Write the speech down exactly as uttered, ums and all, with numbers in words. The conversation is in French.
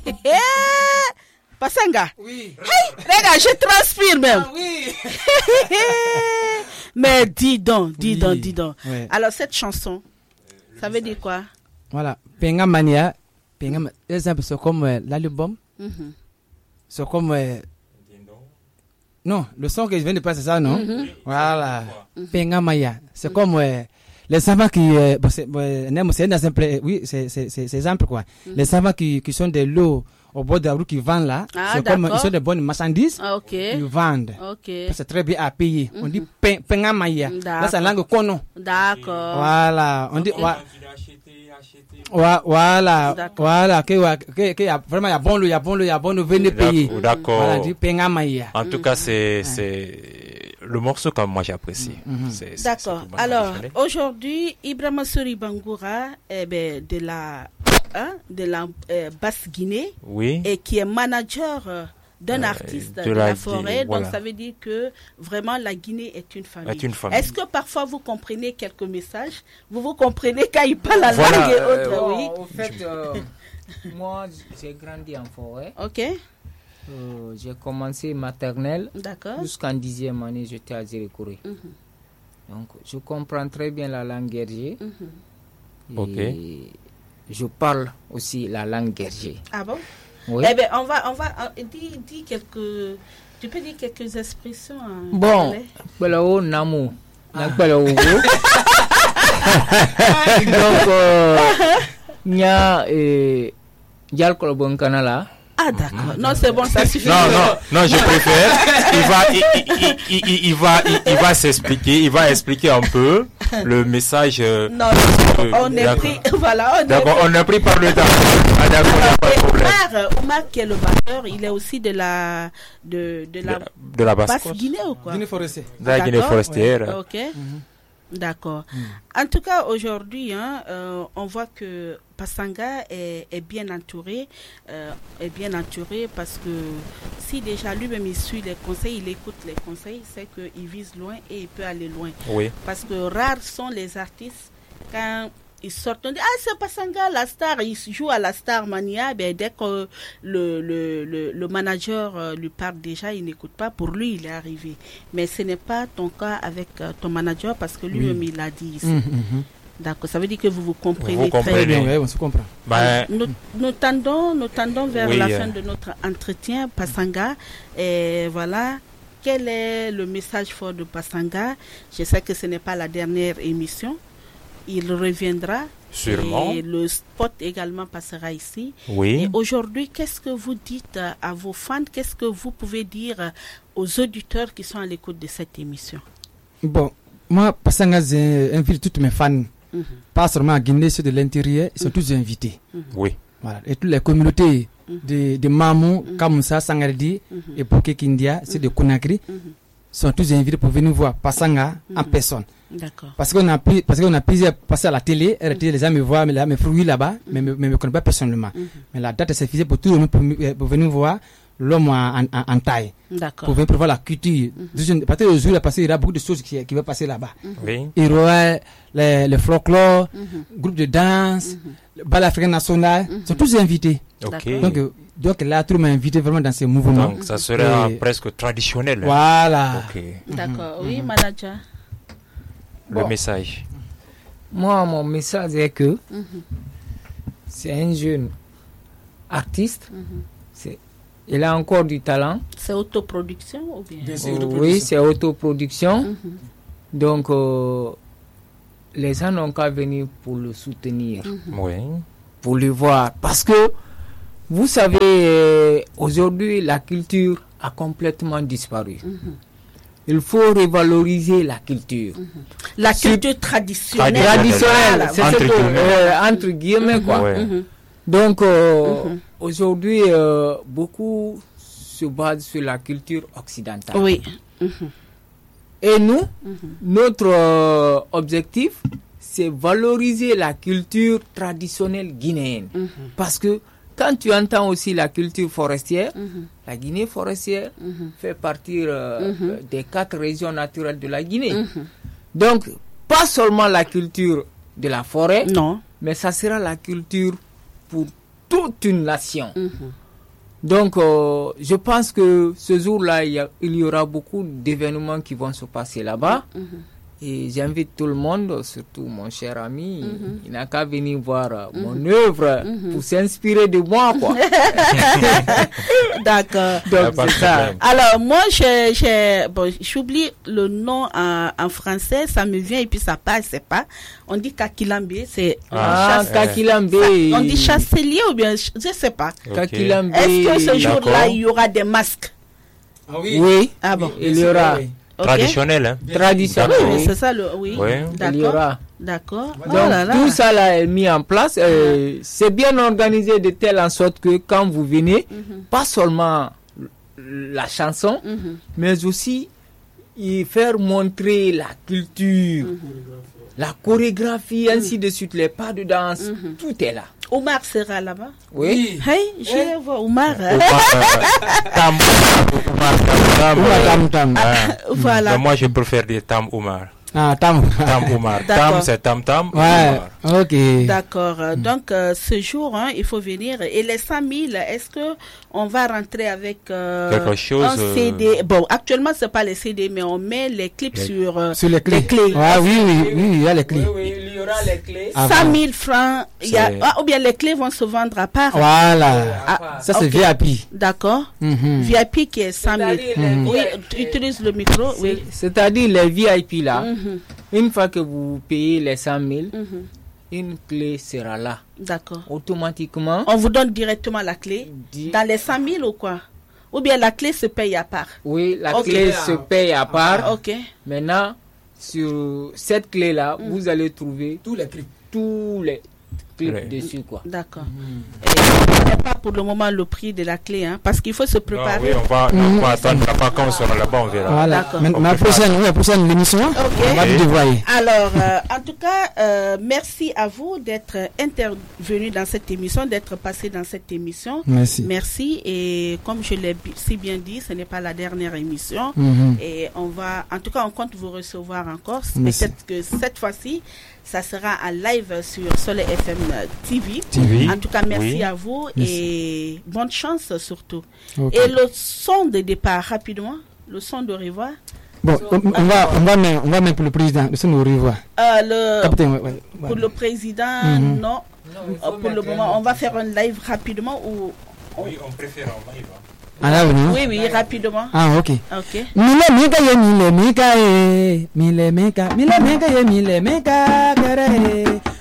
Passanga. Oui. Hey, regarde, je transpire même. Ah oui. Mais dis donc, dis Oui. donc, dis donc. Ouais. Alors, cette chanson, ça veut dire quoi? Voilà. Penga Mania. Penga Ma- exemple, c'est comme euh, l'album. Mhm. C'est comme. euh, Non, le son que je viens de passer, c'est ça, non? Voilà. Penga Maya. C'est comme. euh, Les enfants qui. euh, bon, c'est, bon, euh, non, c'est un exemple. euh, Oui, c'est, c'est, c'est, c'est exemple, quoi. Les enfants qui, qui sont des lots au bord de la route qui vendent là. Ah, c'est comme. d'accord. Ils sont des bonnes marchandises. Ah, ok. Ils vendent. Ok. C'est très bien à payer. On dit pen- Penga Maya. Là, c'est la langue kono. D'accord. Voilà. On dit. Ok. wa- wa- Voilà. D'accord. Voilà. Que, wa- que, que, y a- vraiment, il y a bon lot, il y a bon lot, il y a bon lot, venez payer. D'accord. Voilà, dit Penga Maya. En tout cas, c'est, c'est le morceau que moi j'apprécie. C'est- c'est- D'accord. c'est tout Alors, traditionnel. aujourd'hui, Ibrahima Sori Bangoura, eh ben, de la, hein, de la euh, Basse-Guinée, Oui. et qui est manager euh, d'un Euh, artiste de de, la la forêt. Guinée, Donc, voilà. ça veut dire que vraiment la Guinée est une famille. Est une famille. Est-ce que parfois vous comprenez quelques messages? Vous vous comprenez quand il parle la Voilà, langue et euh, autres? Bon, Oui. au fait, euh, moi, j'ai grandi en forêt. Ok. Euh, j'ai commencé maternelle. D'accord. Jusqu'en dixième année, j'étais à Zérékouré. Mhm. Donc, je comprends très bien la langue guerrier. Mhm. Ok. Et je parle aussi la langue guerrier. Ah bon? Oui. Eh bien, on va, on va, euh, dis, dis quelques, tu peux dire quelques expressions en Bon, anglais? Belao Namu. Nak Belao Wo. Donc, euh, Nya et Yal Kolobon Kanala. Ah d'accord. Non, c'est bon, ça suffit. Non, non, non, je préfère. Il va, il, il, il, il, il va, il, il va s'expliquer, il va expliquer un peu le message. euh, Non, euh, on est d'accord. pris, voilà, on est D'accord, pris. on a pris par le temps. Ah, d'accord, il n'y a pas de Et problème. Oumar, Oumar qui est le batteur, il est aussi de la, de, de De la la, de la basse, Basse-Guinée ou quoi? Guinée forestière. de la Guinée D'accord. forestière. Ok. D'accord. En tout cas, aujourd'hui, hein, euh, on voit que Passanga est, est bien entouré, euh, est bien entouré parce que si déjà lui-même il suit les conseils, il écoute les conseils, c'est qu'il vise loin et il peut aller loin. Oui. Parce que rares sont les artistes quand ils sortent, on dit ah c'est Passanga la star, il joue à la Star Mania, ben dès que le le, le, le manager euh, lui parle déjà, il n'écoute pas, pour lui il est arrivé. Mais ce n'est pas ton cas avec euh, ton manager parce que lui-même il l'a dit ici. Mhm, mhm. D'accord, ça veut dire que vous vous comprenez Vous très comprenez. bien. Bien, ouais, on se comprend. Ben, Nous, nous tendons, nous tendons vers Oui, la euh. fin de notre entretien, Passanga. Et voilà, quel est le message fort de Passanga? Je sais que ce n'est pas la dernière émission. Il reviendra. Sûrement. Et le spot également passera ici. oui. Et aujourd'hui, qu'est-ce que vous dites euh, à vos fans? Qu'est-ce que vous pouvez dire euh, aux auditeurs qui sont à l'écoute de cette émission? Bon, moi, Passanga, j'invite toutes mes fans, Mhm. pas seulement à Guinée, ceux de l'intérieur, ils sont tous invités. Oui. Voilà. Et toutes les communautés de, de Mamou, Kamoussa, Sangardi et Poké Kindia, c'est de Conakry, sont tous invités pour venir voir Passanga en personne. D'accord. Parce qu'on a pris, parce qu'on a plusieurs passé à la télé, R T, les gens me voient, mais là, mes fruits là-bas, mais me, me, me connaissent pas personnellement. Mais la date est suffisante pour tout le monde pour, pour venir voir l'homme en, en, en taille. D'accord. Pour venir pour voir la culture. Parce que le jour, parce qu'il y aura beaucoup de choses qui, qui vont passer là-bas. Oui. Il y aura le, le folklore, groupe de danse, le bal africain national, ils sont tous invités. Ok. D'accord. Donc, euh, donc là, tout le monde est invité vraiment dans ces mouvements. Donc, ça sera Et- presque traditionnel. hein. Voilà. Ok. D'accord. Oui, manager. Le Bon. message. Moi, mon message est que c'est un jeune artiste. C'est, il a encore du talent. C'est autoproduction ou bien? Euh, oui, c'est autoproduction. Donc, euh, les gens n'ont qu'à venir pour le soutenir, Oui. pour le voir. Parce que, vous savez, euh, aujourd'hui, la culture a complètement disparu. Il faut revaloriser la culture. La culture traditionnelle. Traditionnelle, Voilà, c'est Entre ce que, guillemets. euh, entre guillemets, quoi. Ouais. Donc, euh, aujourd'hui, euh, beaucoup se basent sur la culture occidentale. Oui. Et nous, notre euh, objectif, c'est valoriser la culture traditionnelle guinéenne. Parce que quand tu entends aussi la culture forestière, la Guinée forestière fait partie euh, euh, des quatre régions naturelles de la Guinée. Donc, pas seulement la culture de la forêt, Non. mais ça sera la culture pour toute une nation. Mhm. Donc, euh, je pense que ce jour-là, il y, a- il y aura beaucoup d'événements qui vont se passer là-bas. Mhm. Et j'invite tout le monde, surtout mon cher ami, Mhm. il n'a qu'à venir voir euh, mon œuvre Mhm. pour s'inspirer de moi, quoi. D'accord. Y a Donc, pas de c'est ça. problème. Alors, moi, j'ai, j'ai, bon, j'oublie le nom en, en français, ça me vient et puis ça passe, c'est pas. On dit Kakilambe, c'est Ah, chasse- Kakilambe. on dit chasselier ou bien, je je sais pas. Ok. Kakilambe. Est-ce que ce jour-là, D'accord. il y aura des masques? Ah Oui, Ah bon, il y aura. ok. Traditionnel, hein. Traditionnel. Oui, oui. c'est ça, le, oui. Oui. Il y D'accord. aura. D'accord. Oh Donc, là là. tout ça là est mis en place. euh, c'est bien organisé de telle en sorte que quand vous venez, Mhm. pas seulement la chanson, Mhm. mais aussi y faire montrer la culture, la chorégraphie, ainsi de suite, les pas de danse, Mhm. tout est là. Omar sera là-bas. Oui. Hey, je vais voir Omar. hein. Omar, euh, Tam, Omar, Tam, Tam, Oumar euh, Tam Tam. ah. Voilà. Mais moi, je préfère dire Tam Omar. Ah, Tam. Tam Omar. D'accord. Tam, c'est Tam Tam. Ouais, Omar. ok. D'accord. Euh, Donc, euh, ce jour, hein, il faut venir. Et les cent mille, est-ce que on va rentrer avec euh, Quelque chose, un euh, C D? Bon, actuellement, c'est pas les C D, mais on met les clips Les- sur euh, Sur les clés. les clés. Ouais, oui, oui, oui, il y a les clés. Oui, oui, il y aura les clés. Ah, cent bon. mille francs. Il y a, C'est- ah, ou bien les clés vont se vendre à part. Voilà. Ah, Ça, c'est ok. V I P. D'accord. Mhm. V I P qui est cent mille. C'est-à-dire les Oui, V I P, tu utilises le micro. Oui. C'est-à-dire les V I P là, Mhm, une fois que vous payez les cent mille, mhm. une clé sera là. D'accord. Automatiquement, On vous donne directement la clé di- dans les cent mille ou quoi? Ou bien la clé se paye à part? oui, la Ok. clé se paye à part. Ok. Maintenant, sur cette clé-là, Mm. vous allez trouver Tous les clips. tous les clips Ouais. dessus, quoi. D'accord. Et je ne sais pas pour le moment le prix de la clé, hein, parce qu'il faut se Non, préparer. oui, on va, on va attendre là-bas quand on sera là-bas, on verra. Voilà. D'accord. Mais On ma peut faire- prochaine, oui, la prochaine émission, on va Ok. vous dévoiler. Alors, euh, en tout cas, euh, merci à vous d'être intervenu dans cette émission, d'être passé dans cette émission. Merci. Merci. Et comme je l'ai bi- si bien dit, ce n'est pas la dernière émission. Mhm. Et on va, en tout cas, on compte vous recevoir encore. Merci. Peut-être que cette fois-ci, ça sera en live sur Soleil F M T V. T V. En tout cas, merci Oui. à vous Merci. et bonne chance surtout. Ok. Et le son de départ, rapidement, le son de revoir. Bon, on on va, on va mettre, on va mettre pour le président. Le son au revoir. Euh, le, Capitaine, ouais, ouais, pour ouais. le président, Mhm. non. Euh, pour le moment, on va faire un live rapidement ou. Oui, on préfère en live. Ah là, oui, non? Oui, oui, rapidement. Ah, ok. Ok. Mile mika ye mile mika ye mile mika mile mika ye mile mika kere